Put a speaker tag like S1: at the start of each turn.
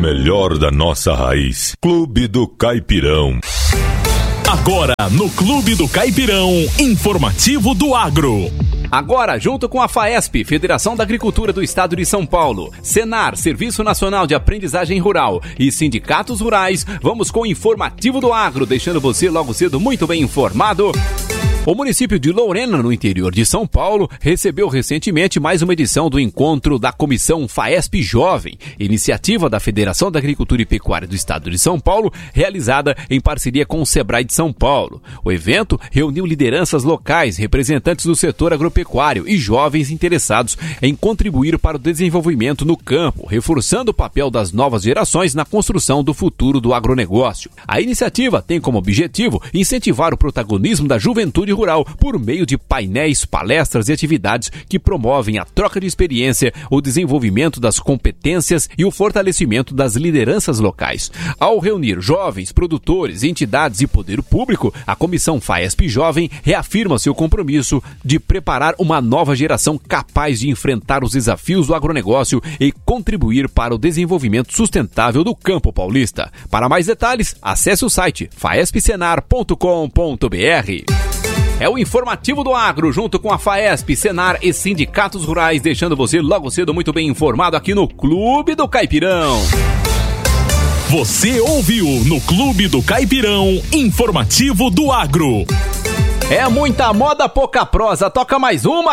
S1: melhor da nossa raiz. Clube do Caipirão.
S2: Agora, no Clube do Caipirão, informativo do agro.
S3: Agora, junto com a FAESP, Federação da Agricultura do Estado de São Paulo, Senar, Serviço Nacional de Aprendizagem Rural e sindicatos rurais, vamos com o informativo do agro, deixando você logo cedo muito bem informado. O município de Lorena, no interior de São Paulo, recebeu recentemente mais uma edição do encontro da Comissão FAESP Jovem, iniciativa da Federação da Agricultura e Pecuária do Estado de São Paulo, realizada em parceria com o Sebrae de São Paulo. O evento reuniu lideranças locais, representantes do setor agropecuário e jovens interessados em contribuir para o desenvolvimento no campo, reforçando o papel das novas gerações na construção do futuro do agronegócio. A iniciativa tem como objetivo incentivar o protagonismo da juventude rural por meio de painéis, palestras e atividades que promovem a troca de experiência, o desenvolvimento das competências e o fortalecimento das lideranças locais. Ao reunir jovens, produtores, entidades e poder público, a Comissão FAESP Jovem reafirma seu compromisso de preparar uma nova geração capaz de enfrentar os desafios do agronegócio e contribuir para o desenvolvimento sustentável do campo paulista. Para mais detalhes, acesse o site faespsenar.com.br. É o informativo do agro, junto com a FAESP, Senar e sindicatos rurais, deixando você logo cedo muito bem informado aqui no Clube do Caipirão.
S2: Você ouviu no Clube do Caipirão, informativo do agro.
S3: É muita moda, pouca prosa. Toca mais uma,